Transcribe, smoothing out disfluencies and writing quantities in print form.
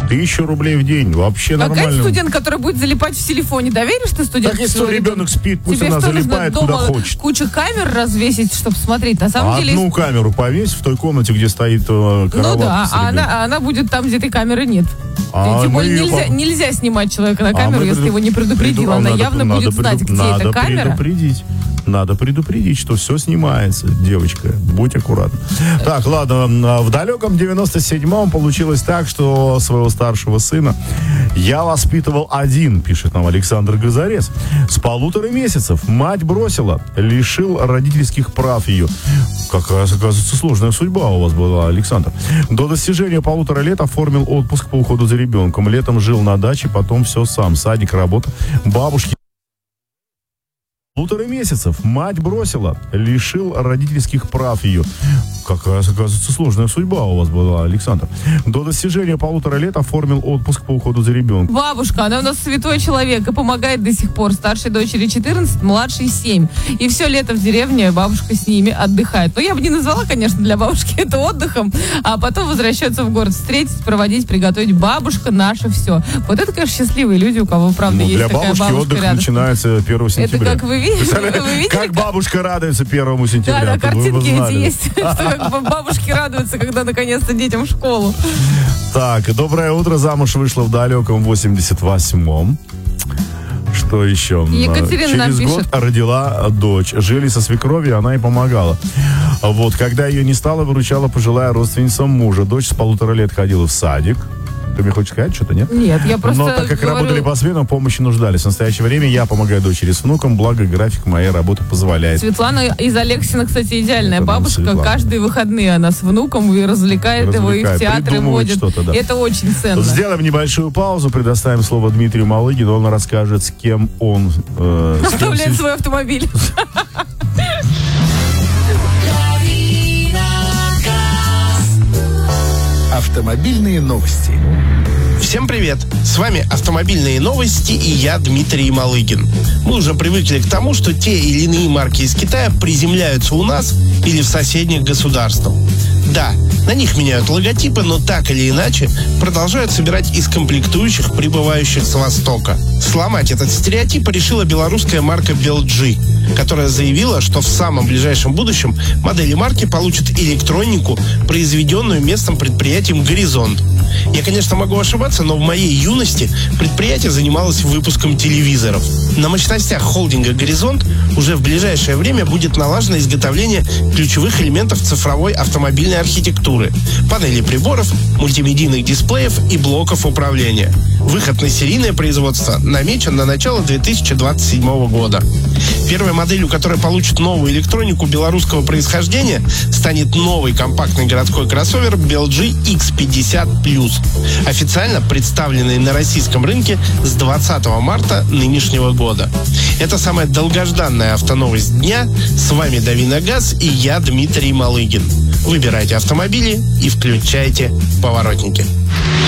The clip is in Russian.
1000 рублей в день. Вообще нормально. Какой студент, который будет залипать в телефоне? Доверишь ты студенту? Так если ребенок спит, пусть она залипает куда хочет. Кучу камер развесить, чтобы смотреть. На самом деле... Одну камеру повесь в той комнате, где стоит кровать. Ну да, она будет там, где этой камеры нет. Тем более нельзя снимать человека на камеру, если его не предупредил. Она явно будет знать, где эта камера. Надо предупредить, что все снимается, девочка. Будь аккуратна. Так, ладно, в далеком 97-м получилось так, что своего старшего сына я воспитывал один, пишет нам Александр Газарес. С 1,5 месяцев мать бросила, лишил родительских прав ее. Какая, оказывается, сложная судьба у вас была, Александр. До достижения 1,5 лет оформил отпуск по уходу за ребенком. Летом жил на даче, потом все сам. Садик, работа, бабушки. 1,5 месяцев мать бросила, лишил родительских прав ее. Какая, оказывается, сложная судьба у вас была, Александр. До достижения 1,5 лет оформил отпуск по уходу за ребенком. Бабушка, она у нас святой человек и помогает до сих пор. Старшей дочери 14, младшей 7. И все лето в деревне бабушка с ними отдыхает. Но я бы не назвала, конечно, для бабушки это отдыхом, а потом возвращаются в город встретить, проводить, приготовить. Бабушка наша все. Вот это, конечно, счастливые люди, у кого, правда, есть такая бабушка отдых рядом. Начинается 1 сентября. Это как вы видите? Как бабушка радуется 1 сентября. Да, картинки эти есть, что бабушки радуются, когда наконец-то детям в школу. Так, доброе утро. Замуж вышла в далеком 88-м. Что еще? Екатерина Через год родила дочь. Жили со свекровью, она ей помогала. Вот, когда ее не стало, выручала пожилая родственница мужа. Дочь с 1,5 лет ходила в садик. Ты мне хочешь сказать что-то, нет? Нет, я просто Но так как говорю... работали по сменам, помощи нуждались. В настоящее время я помогаю дочери с внуком, благо график моей работы позволяет. Светлана из Алексина, кстати, идеальная бабушка. Светлана. Каждые выходные она с внуком и развлекает его, и в театры водит. Да. Это очень ценно. Сделаем небольшую паузу, предоставим слово Дмитрию Малыгину. Он расскажет, с кем он... Оставляет свой автомобиль. Автомобильные новости. Всем привет! С вами «Автомобильные новости» и я, Дмитрий Малыгин. Мы уже привыкли к тому, что те или иные марки из Китая приземляются у нас или в соседних государствах. Да, на них меняют логотипы, но так или иначе продолжают собирать из комплектующих, прибывающих с Востока. Сломать этот стереотип решила белорусская марка BelG, которая заявила, что в самом ближайшем будущем модели марки получат электронику, произведенную местным предприятием «Горизонт». Я, конечно, могу ошибаться, но в моей юности предприятие занималось выпуском телевизоров. На мощностях холдинга «Горизонт» уже в ближайшее время будет налажено изготовление ключевых элементов цифровой автомобильной архитектуры, панелей приборов, мультимедийных дисплеев и блоков управления. Выход на серийное производство намечен на начало 2027 года. Первой моделью, которая получит новую электронику белорусского происхождения, станет новый компактный городской кроссовер BelG X50+, официально представленный на российском рынке с 20 марта нынешнего года. Это самая долгожданная автоновость дня. С вами Дави на газ и я, Дмитрий Малыгин. Выбирайте автомобили и включайте поворотники.